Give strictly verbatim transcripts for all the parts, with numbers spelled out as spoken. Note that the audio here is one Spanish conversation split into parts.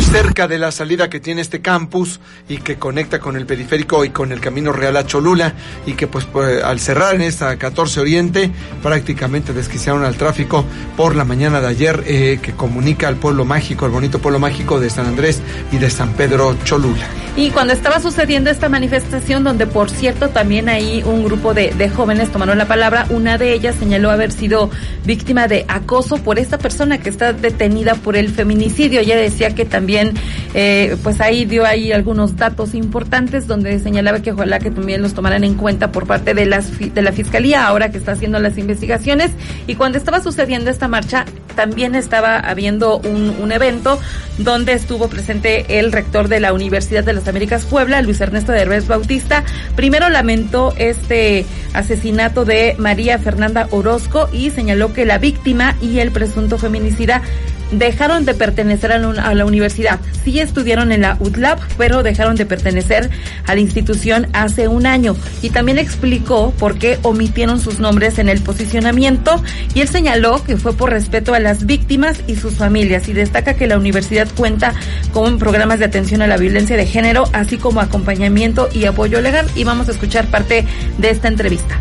cerca de la salida que tiene este campus y que conecta con el periférico y con el Camino Real a Cholula, y que pues, pues al cerrar en esta catorce Oriente prácticamente desquiciaron al tráfico por la mañana de ayer, eh, que comunica al pueblo mágico, el bonito pueblo mágico de San Andrés y de San Pedro Cholula. Y cuando estaba sucediendo esta manifestación, donde por cierto también ahí un grupo de, de jóvenes tomaron la palabra, una de ellas señaló haber sido víctima de acoso por esta persona que está detenida por el feminicidio. Ella decía que también, eh, pues ahí dio ahí algunos datos importantes donde señalaba que ojalá que también los tomaran en cuenta por parte de las de la Fiscalía, ahora que está haciendo las investigaciones. Y cuando estaba sucediendo esta marcha, también estaba habiendo un, un evento donde estuvo presente el rector de la Universidad de las Américas Puebla, Luis Ernesto Derbez Bautista. Primero lamentó este asesinato de María Fernanda Orozco y señaló que la víctima y el presunto feminicida dejaron de pertenecer a la, a la universidad. Sí estudiaron en la U T L A B, pero dejaron de pertenecer a la institución hace un año. Y también explicó por qué omitieron sus nombres en el posicionamiento, y él señaló que fue por respeto a las víctimas y sus familias, y destaca que la universidad cuenta con programas de atención a la violencia de género, así como acompañamiento y apoyo legal. Y vamos a escuchar parte de esta entrevista.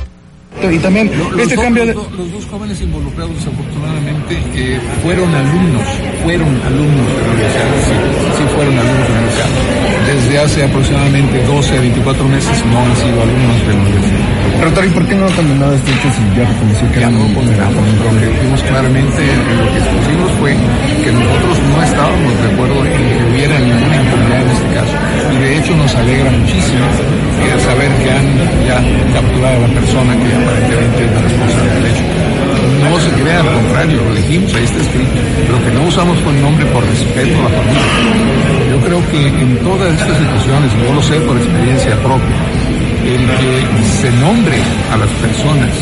Y también los, este los cambio de... Los, los dos jóvenes involucrados, desafortunadamente, eh, fueron alumnos, fueron alumnos de la universidad, sí, sí fueron alumnos de la universidad. Desde hace aproximadamente doce a veinticuatro meses no han sido alumnos de la universidad. Rector, ¿y por qué no ha condenado este hecho si ya reconoció que ya era no un condenamos? Lo que dijimos claramente, lo que expusimos fue que nosotros no estábamos de acuerdo en que hubiera ninguna impunidad en este caso. Y de hecho nos alegra muchísimo eh, saber que han ya capturado a la persona que aparentemente es la responsable del hecho. No se crea, al contrario, lo dijimos, ahí está escrito. Lo que no usamos fue el nombre por respeto a la familia. Yo creo que en todas estas situaciones, yo lo sé por experiencia propia, el que se nombre a las personas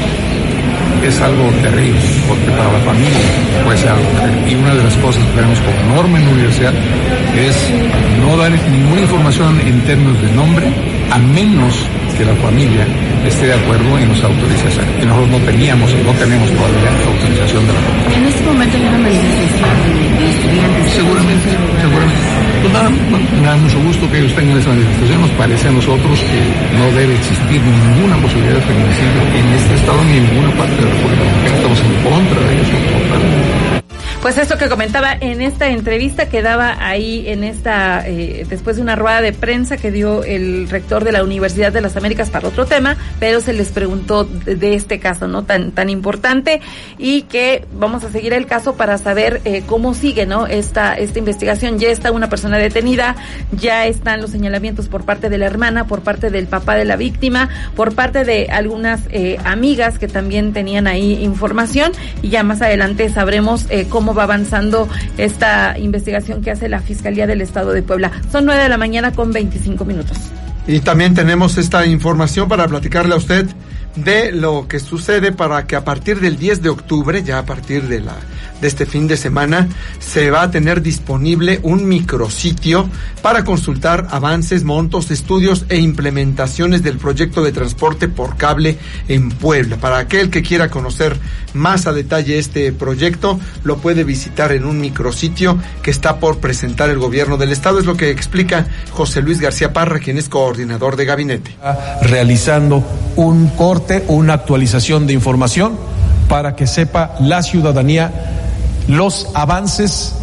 es algo terrible, porque para la familia puede ser algo terrible. Y una de las cosas que tenemos como norma en la universidad es no dar ninguna información en términos de nombre, a menos que la familia esté de acuerdo y nos autorice a hacer. Y nosotros no teníamos y no tenemos todavía la autorización de la familia. En este momento hay una manifestación de estudiantes. Seguramente, seguramente. Pues nada, me da mucho gusto que ellos tengan esa manifestación. Nos parece a nosotros que no debe existir ninguna posibilidad de feminicidio en este estado ni en ninguna parte de la República Dominicana. Estamos en contra de ellos totalmente. Pues esto que comentaba en esta entrevista quedaba ahí en esta, eh, después de una rueda de prensa que dio el rector de la Universidad de las Américas para otro tema, pero se les preguntó de, de este caso, ¿no? Tan, tan importante, y que vamos a seguir el caso para saber eh, cómo sigue, ¿no? Esta, esta investigación. Ya está una persona detenida, ya están los señalamientos por parte de la hermana, por parte del papá de la víctima, por parte de algunas eh, amigas que también tenían ahí información, y ya más adelante sabremos eh, cómo va avanzando esta investigación que hace la Fiscalía del Estado de Puebla. Son nueve de la mañana con veinticinco minutos. Y también tenemos esta información para platicarle a usted de lo que sucede para que a partir del diez de octubre, ya a partir de la de este fin de semana, se va a tener disponible un micrositio para consultar avances, montos, estudios e implementaciones del proyecto de transporte por cable en Puebla. Para aquel que quiera conocer más a detalle este proyecto, lo puede visitar en un micrositio que está por presentar el gobierno del estado. Es lo que explica José Luis García Parra, quien es coordinador de gabinete. Realizando un corte, una actualización de información para que sepa la ciudadanía los avances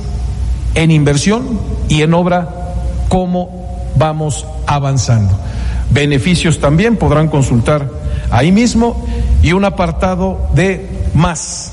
en inversión y en obra, cómo vamos avanzando. Beneficios también podrán consultar ahí mismo, y un apartado de más.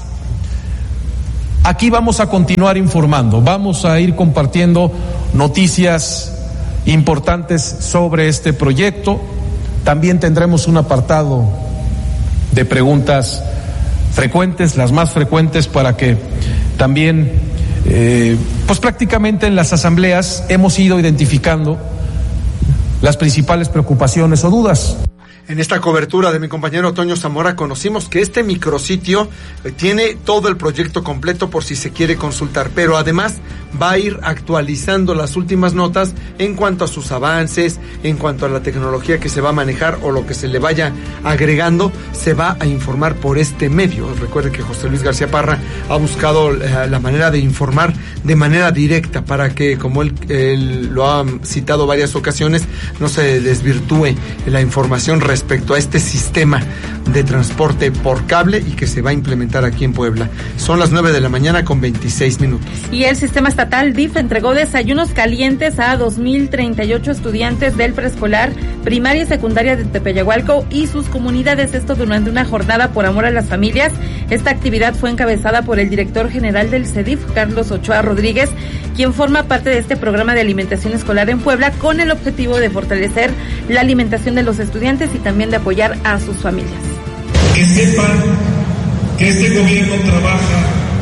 Aquí vamos a continuar informando, vamos a ir compartiendo noticias importantes sobre este proyecto. También tendremos un apartado de preguntas frecuentes, las más frecuentes, para que también, eh, pues prácticamente en las asambleas hemos ido identificando las principales preocupaciones o dudas. En esta cobertura de mi compañero Toño Zamora conocimos que este micrositio tiene todo el proyecto completo por si se quiere consultar, pero además va a ir actualizando las últimas notas en cuanto a sus avances, en cuanto a la tecnología que se va a manejar o lo que se le vaya agregando, se va a informar por este medio. Recuerde que José Luis García Parra ha buscado eh, la manera de informar de manera directa para que, como él, él lo ha citado varias ocasiones, no se desvirtúe la información respecto a este sistema de transporte por cable y que se va a implementar aquí en Puebla. Son las nueve de la mañana con veintiséis minutos. Y el sistema estatal D I F entregó desayunos calientes a dos mil treinta y ocho estudiantes del preescolar, primaria y secundaria de Tepeyagualco y sus comunidades, esto durante una jornada por amor a las familias. Esta actividad fue encabezada por el director general del C E D I F, Carlos Ochoa Rodríguez, quien forma parte de este programa de alimentación escolar en Puebla con el objetivo de fortalecer la alimentación de los estudiantes y también de apoyar a sus familias. Que sepan que este gobierno trabaja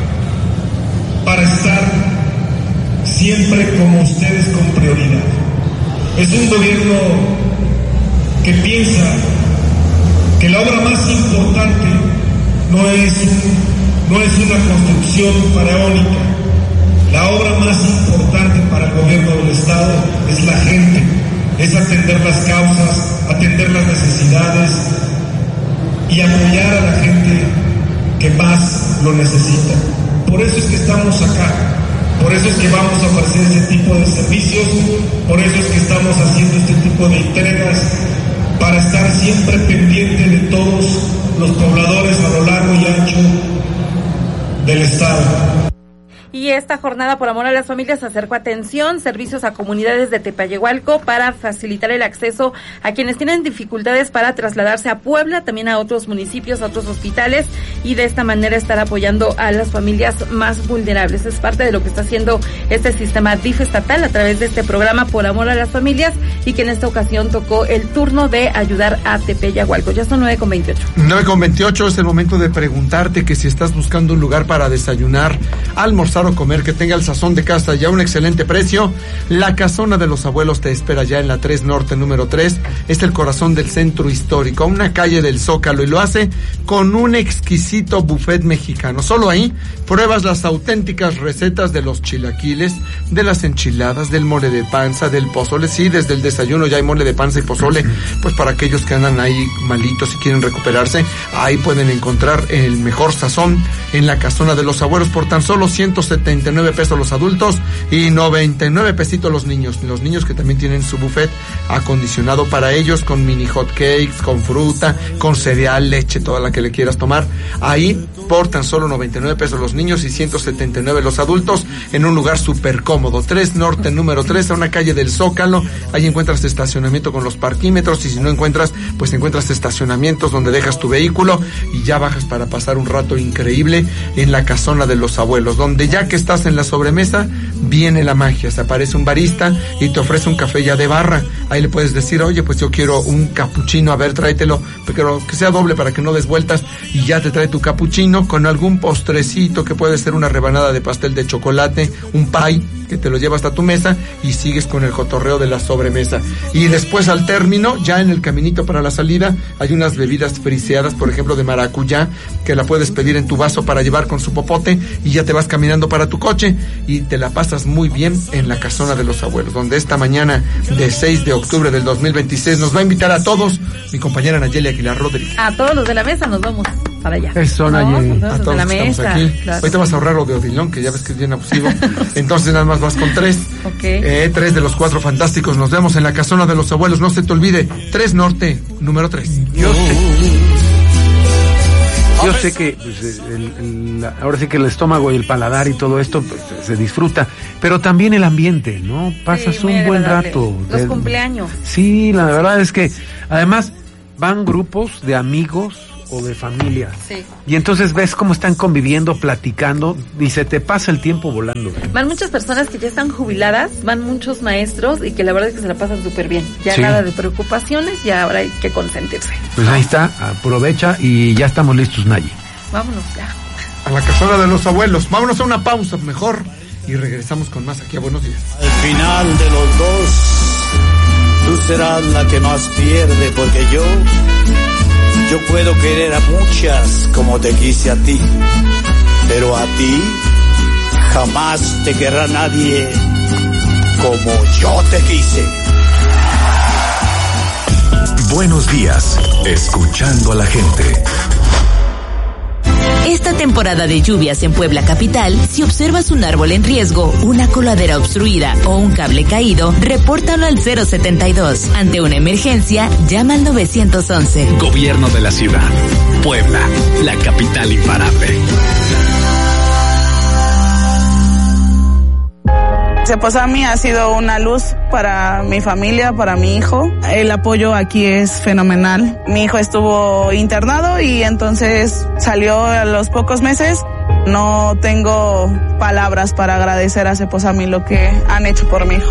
para estar siempre como ustedes con prioridad. Es un gobierno que piensa que la obra más importante no es, no es una construcción faraónica. La obra más importante para el gobierno del Estado es la gente, es atender las causas, atender las necesidades y apoyar a la gente que más lo necesita. Por eso es que estamos acá, por eso es que vamos a ofrecer ese tipo de servicios, por eso es que estamos haciendo este tipo de entregas, para estar siempre pendiente de todos los pobladores a lo largo y ancho del Estado. Y esta jornada por amor a las familias acercó atención, servicios a comunidades de Tepeyagualco para facilitar el acceso a quienes tienen dificultades para trasladarse a Puebla, también a otros municipios, a otros hospitales, y de esta manera estar apoyando a las familias más vulnerables. Es parte de lo que está haciendo este sistema D I F estatal a través de este programa por amor a las familias, y que en esta ocasión tocó el turno de ayudar a Tepeyagualco. Ya son nueve con veintiocho. nueve con veintiocho es el momento de preguntarte que si estás buscando un lugar para desayunar, almorzar o comer que tenga el sazón de casa y a un excelente precio, la Casona de los Abuelos te espera ya en la tres Norte número tres. Es el corazón del centro histórico, a una calle del Zócalo, y lo hace con un exquisito buffet mexicano. Solo ahí pruebas las auténticas recetas de los chilaquiles, de las enchiladas, del mole de panza, del pozole. Sí, desde el desayuno ya hay mole de panza y pozole, pues para aquellos que andan ahí malitos y quieren recuperarse, ahí pueden encontrar el mejor sazón en la Casona de los Abuelos por tan solo ciento setenta y nueve pesos los adultos y noventa y nueve pesitos los niños. Los niños que también tienen su buffet acondicionado para ellos, con mini hot cakes, con fruta, con cereal, leche, toda la que le quieras tomar. Ahí por tan solo noventa y nueve pesos los niños y ciento setenta y nueve los adultos, en un lugar súper cómodo. tres Norte número tres, a una calle del Zócalo. Ahí encuentras estacionamiento con los parquímetros, y si no encuentras, pues encuentras estacionamientos donde dejas tu vehículo y ya bajas para pasar un rato increíble en la Casona de los Abuelos, donde ya que estás en la sobremesa, viene la magia. Se aparece un barista y te ofrece un café ya de barra. Ahí le puedes decir, oye, pues yo quiero un capuchino, a ver, tráetelo, pero que sea doble para que no des vueltas, y ya te trae tu capuchino con algún postrecito que puede ser una rebanada de pastel de chocolate, un pie, que te lo lleva hasta tu mesa y sigues con el cotorreo de la sobremesa. Y después, al término, ya en el caminito para la salida, hay unas bebidas friseadas, por ejemplo de maracuyá, que la puedes pedir en tu vaso para llevar con su popote, y ya te vas caminando para tu coche y te la pasas muy bien en la Casona de los Abuelos, donde esta mañana de seis de octubre del dos mil veintiséis nos va a invitar a todos mi compañera Nayeli Aguilar Rodríguez. A todos los de la mesa nos vamos para allá. Eso, no, Nayeli. todos A todos los de la los que mesa. estamos aquí. Claro. Hoy te vas a ahorrar lo de Odilón, que ya ves que es bien abusivo. Entonces nada más vas con tres. Ok. Eh, tres de los cuatro fantásticos. Nos vemos en la Casona de los Abuelos. No se te olvide, tres Norte número tres. Yo sé, yo sé que pues, el, el, ahora sí que el estómago y el paladar y todo esto pues, se disfruta, pero también el ambiente, ¿no? Pasas Sí, un muy buen agradable. rato. Los Te- cumpleaños. Sí, la verdad es que además van grupos de amigos o de familia. Sí. Y entonces ves cómo están conviviendo, platicando, y se te pasa el tiempo volando. Van muchas personas que ya están jubiladas, van muchos maestros y que la verdad es que se la pasan súper bien. Ya Sí. nada de preocupaciones, ya ahora hay que consentirse. Pues ahí está, aprovecha y ya estamos listos, Nayi. Vámonos ya. A la Casona de los Abuelos. Vámonos a una pausa mejor y regresamos con más aquí a Buenos Días. Al final de los dos tú serás la que más pierde, porque yo, yo puedo querer a muchas como te quise a ti, pero a ti jamás te querrá nadie como yo te quise. Buenos días, escuchando a la gente. Esta temporada de lluvias en Puebla capital, si observas un árbol en riesgo, una coladera obstruida o un cable caído, repórtalo al cero setenta y dos. Ante una emergencia, llama al nueve once. Gobierno de la ciudad. Puebla, la capital imparable. Ceposami ha sido una luz para mi familia, para mi hijo. El apoyo aquí es fenomenal. Mi hijo estuvo internado y entonces salió a los pocos meses. No tengo palabras para agradecer a Ceposami lo que han hecho por mi hijo.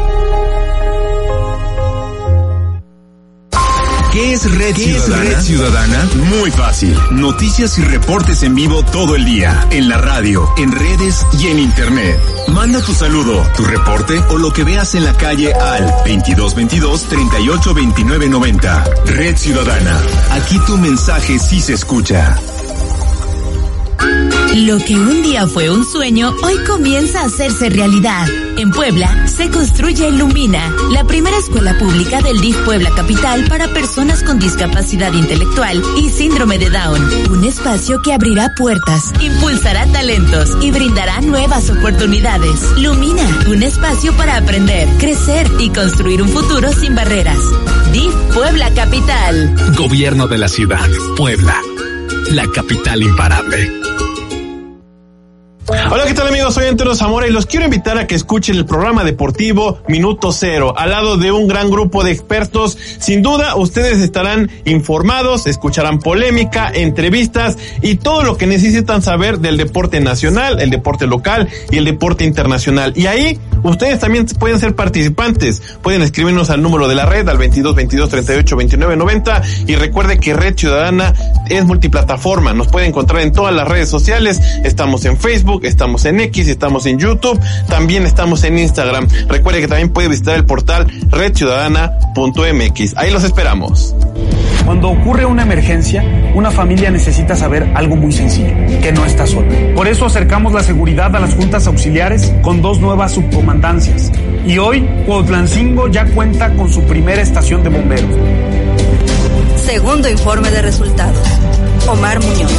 ¿Qué es Red ¿Qué Ciudadana? Es Red Ciudadana? Muy fácil. Noticias y reportes en vivo todo el día. En la radio, en redes y en internet. Manda tu saludo, tu reporte o lo que veas en la calle al veintidós veintidós treinta y ocho veintinueve noventa. Red Ciudadana. Aquí tu mensaje sí se escucha. Lo que un día fue un sueño, hoy comienza a hacerse realidad. En Puebla se construye Lumina, la primera escuela pública del D I F Puebla Capital para personas con discapacidad intelectual y síndrome de Down. Un espacio que abrirá puertas, impulsará talentos y brindará nuevas oportunidades. Lumina, un espacio para aprender, crecer y construir un futuro sin barreras. D I F Puebla Capital. Gobierno de la ciudad, Puebla, la capital imparable. Hola, ¿qué tal amigos? Soy Antero Zamora y los quiero invitar a que escuchen el programa deportivo Minuto Cero, al lado de un gran grupo de expertos. Sin duda, ustedes estarán informados, escucharán polémica, entrevistas y todo lo que necesitan saber del deporte nacional, el deporte local y el deporte internacional. Y ahí, ustedes también pueden ser participantes. Pueden escribirnos al número de la red, al veintidós veintidós treinta y ocho veintinueve noventa. Y recuerde que Red Ciudadana es multiplataforma. Nos puede encontrar en todas las redes sociales. Estamos en Facebook, estamos en X, estamos en YouTube, también estamos en Instagram. Recuerde que también puede visitar el portal red ciudadana punto m x. Ahí los esperamos. Cuando ocurre una emergencia, una familia necesita saber algo muy sencillo, que no está sola. Por eso acercamos la seguridad a las juntas auxiliares con dos nuevas subcomandancias. Y hoy, Cuautlancingo ya cuenta con su primera estación de bomberos. Segundo informe de resultados. Omar Muñoz.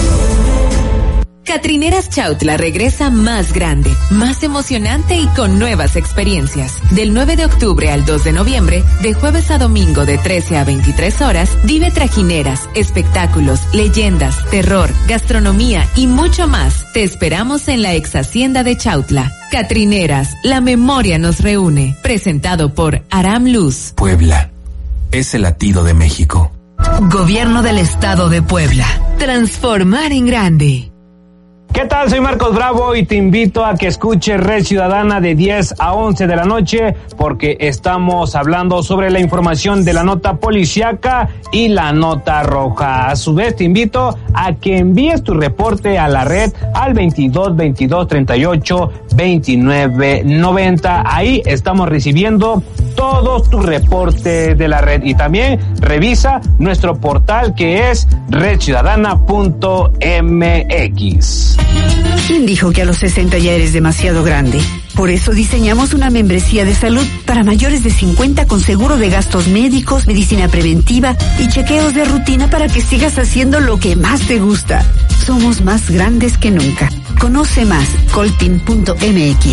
Catrineras Chautla regresa más grande, más emocionante y con nuevas experiencias. Del nueve de octubre al dos de noviembre, de jueves a domingo de trece a veintitrés horas, vive trajineras, espectáculos, leyendas, terror, gastronomía y mucho más. Te esperamos en la ex hacienda de Chautla. Catrineras, la memoria nos reúne. Presentado por Aram Luz. Puebla es el latido de México. Gobierno del Estado de Puebla. Transformar en grande. ¿Qué tal? Soy Marcos Bravo y te invito a que escuches Red Ciudadana de diez a once de la noche porque estamos hablando sobre la información de la nota policíaca y la nota roja. A su vez te invito a que envíes tu reporte a la red al veintidós veintidós treinta y ocho veintinueve noventa. Ahí estamos recibiendo todos tus reportes de la red y también revisa nuestro portal que es red ciudadana punto m x. ¿Quién dijo que a los sesenta ya eres demasiado grande? Por eso diseñamos una membresía de salud para mayores de cincuenta con seguro de gastos médicos, medicina preventiva y chequeos de rutina para que sigas haciendo lo que más te gusta. Somos más grandes que nunca. Conoce más, coltin punto m x.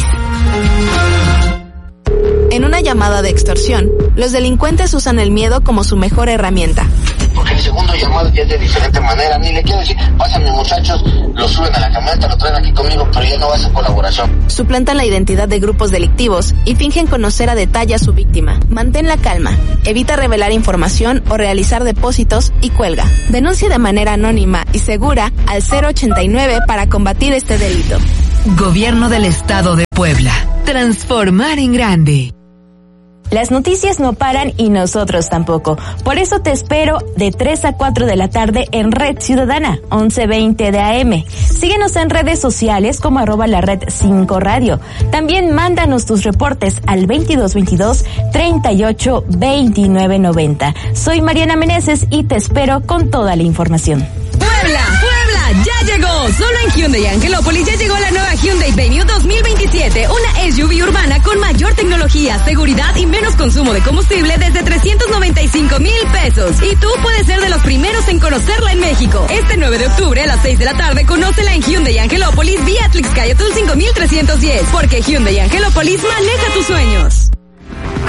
En una llamada de extorsión, los delincuentes usan el miedo como su mejor herramienta. Porque el segundo llamado ya es de diferente manera. Ni le quiero decir, pasan mis muchachos, lo suben a la camioneta, lo traen aquí conmigo, pero ya no va a ser colaboración. Suplantan la identidad de grupos delictivos y fingen conocer a detalle a su víctima. Mantén la calma, evita revelar información o realizar depósitos y cuelga. Denuncia de manera anónima y segura al cero ochenta y nueve para combatir este delito. Gobierno del Estado de Puebla. Transformar en grande. Las noticias no paran y nosotros tampoco. Por eso te espero de tres a cuatro de la tarde en Red Ciudadana, once veinte de A M. Síguenos en redes sociales como arroba la red cinco radio. También mándanos tus reportes al veintidós veintidós, treinta y ocho, veintinueve noventa. Soy Mariana Meneses y te espero con toda la información. ¡Puebla! ¡Puebla! ¡Ya llegó! Solo en Hyundai Angelópolis ya llegó la nueva Hyundai Venue dos mil veintisiete, una S U V urbana con mayor tecnología, seguridad y menos consumo de combustible desde trescientos noventa y cinco mil pesos. Y tú puedes ser de los primeros en conocerla en México. Este nueve de octubre a las seis de la tarde, conócela en Hyundai Angelópolis vía Tlixcayotl cinco mil trescientos diez, porque Hyundai Angelópolis maneja tus sueños.